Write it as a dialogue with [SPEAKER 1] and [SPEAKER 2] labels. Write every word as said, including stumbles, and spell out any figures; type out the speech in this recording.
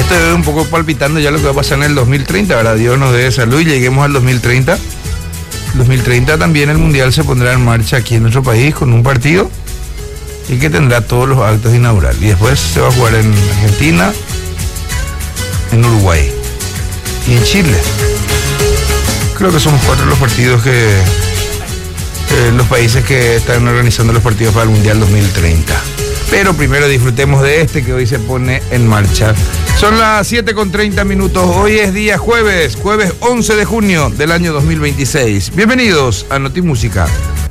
[SPEAKER 1] te veo un poco palpitando ya lo que va a pasar en el dos mil treinta, ¿verdad? Dios nos dé salud y lleguemos al dos mil treinta. dos mil treinta también el Mundial se pondrá en marcha aquí en nuestro país con un partido y que tendrá todos los actos inaugurales. Y después se va a jugar en Argentina, en Uruguay y en Chile. Creo que son cuatro los partidos que... Eh, los países que están organizando los partidos para el Mundial dos mil treinta. Pero primero disfrutemos de este que hoy se pone en marcha. Son las siete con treinta minutos. Hoy es día jueves, jueves once de junio del año dos mil veintiséis. Bienvenidos a Notimúsica.